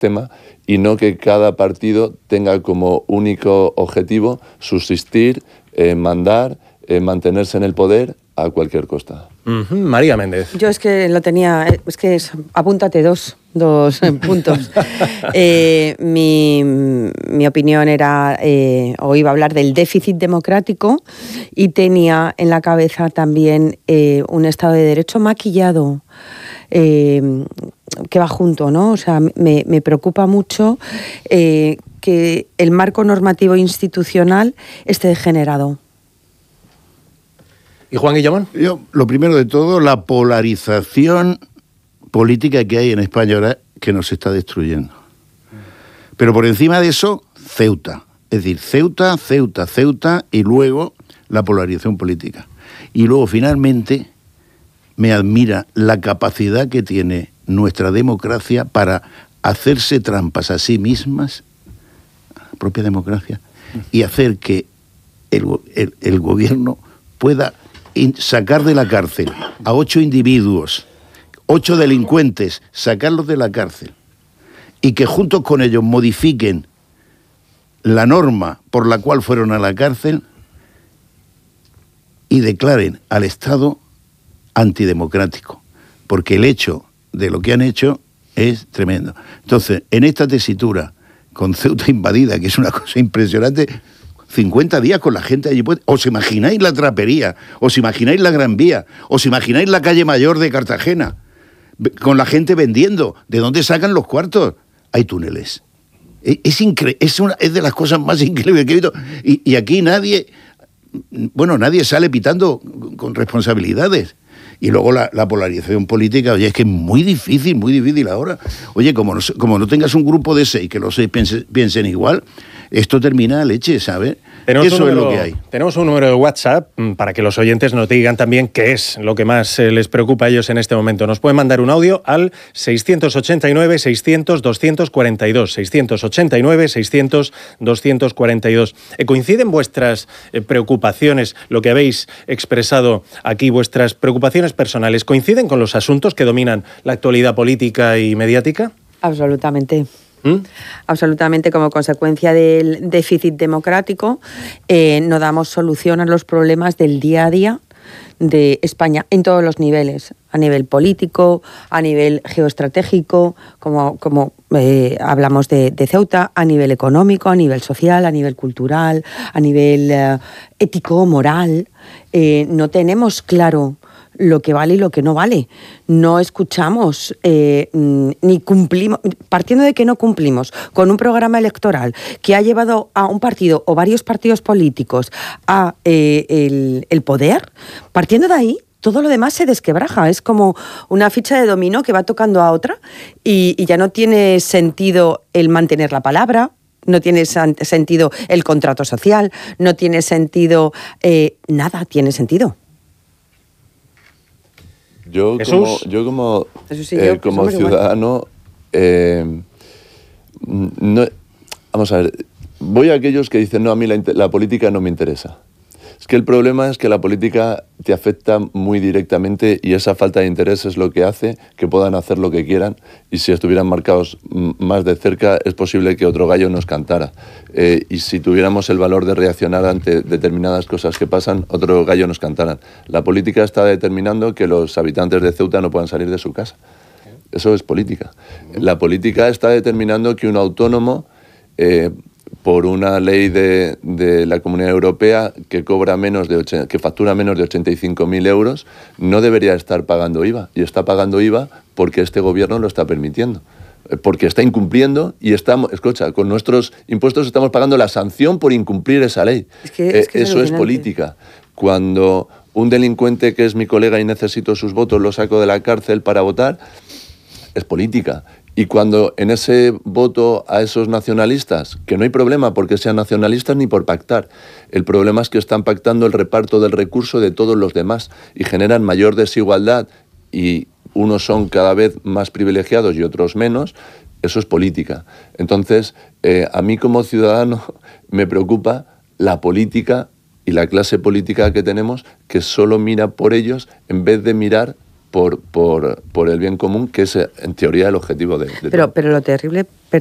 tema y no que cada partido tenga como único objetivo subsistir, mandar, mantenerse en el poder a cualquier costa. María Méndez. Yo es que lo tenía, apúntate dos puntos. Mi opinión era, o iba a hablar del déficit democrático, y tenía en la cabeza también un Estado de Derecho maquillado, que va junto, ¿no? O sea, me preocupa mucho que el marco normativo institucional esté degenerado. ¿Y Juan Guillamón? Yo, lo primero de todo, la polarización política que hay en España ahora, que nos está destruyendo. Pero por encima de eso, Ceuta. Es decir, Ceuta, y luego la polarización política. Y luego, finalmente, me admira la capacidad que tiene nuestra democracia para hacerse trampas a sí mismas, la propia democracia, y hacer que el gobierno pueda sacar de la cárcel a 8 individuos, 8 delincuentes, sacarlos de la cárcel, y que juntos con ellos modifiquen la norma por la cual fueron a la cárcel y declaren al Estado antidemocrático, porque el hecho de lo que han hecho es tremendo. Entonces, en esta tesitura, con Ceuta invadida, que es una cosa impresionante, 50 días con la gente allí. ¿Os imagináis la trapería? ¿Os imagináis la Gran Vía? ¿Os imagináis la calle Mayor de Cartagena? Con la gente vendiendo. ¿De dónde sacan los cuartos? Hay túneles. Es increíble. Es de las cosas más increíbles que he visto. Y aquí nadie sale pitando con responsabilidades. Y luego la polarización política, oye, es que es muy difícil ahora. Oye, como no tengas un grupo de 6, que los 6 piensen igual, esto termina a leche, ¿sabes? Eso es lo que hay. Tenemos un número de WhatsApp para que los oyentes nos digan también qué es lo que más les preocupa a ellos en este momento. Nos pueden mandar un audio al 689-600-242. 689-600-242. ¿Coinciden vuestras preocupaciones, lo que habéis expresado aquí, vuestras preocupaciones personales, coinciden con los asuntos que dominan la actualidad política y mediática? Absolutamente. Absolutamente, como consecuencia del déficit democrático, no damos solución a los problemas del día a día de España en todos los niveles, a nivel político, a nivel geoestratégico, como hablamos de Ceuta, a nivel económico, a nivel social, a nivel cultural, a nivel ético, moral. No tenemos claro lo que vale y lo que no vale. No escuchamos ni cumplimos, partiendo de que no cumplimos con un programa electoral que ha llevado a un partido o varios partidos políticos a el poder, partiendo de ahí, todo lo demás se desquebraja. Es como una ficha de dominó que va tocando a otra y ya no tiene sentido el mantener la palabra, no tiene sentido el contrato social, no tiene sentido, nada tiene sentido. Yo como ciudadano, vamos a ver, voy a aquellos que dicen, no, a mí la política no me interesa. Es que el problema es que la política te afecta muy directamente y esa falta de interés es lo que hace que puedan hacer lo que quieran, y si estuvieran marcados más de cerca es posible que otro gallo nos cantara. Y si tuviéramos el valor de reaccionar ante determinadas cosas que pasan, otro gallo nos cantaran. La política está determinando que los habitantes de Ceuta no puedan salir de su casa. Eso es política. La política está determinando que un autónomo, por una ley de la Comunidad Europea que factura menos de 85.000 euros, no debería estar pagando IVA. Y está pagando IVA porque este gobierno lo está permitiendo. Porque está incumpliendo y con nuestros impuestos estamos pagando la sanción por incumplir esa ley. Eso es política. Cuando un delincuente que es mi colega y necesito sus votos lo saco de la cárcel para votar, es política. Y cuando en ese voto a esos nacionalistas, que no hay problema porque sean nacionalistas ni por pactar, el problema es que están pactando el reparto del recurso de todos los demás y generan mayor desigualdad y unos son cada vez más privilegiados y otros menos, eso es política. Entonces, a mí como ciudadano me preocupa la política y la clase política que tenemos, que solo mira por ellos en vez de mirar por el bien común, que es en teoría el objetivo de todo. Pero lo terrible,